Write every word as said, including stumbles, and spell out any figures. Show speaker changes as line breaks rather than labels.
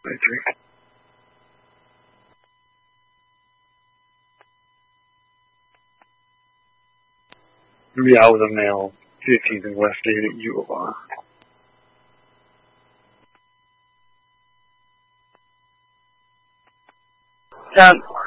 three. Yeah, I was a male, fifteenth and Westgate at U of R.
Ten.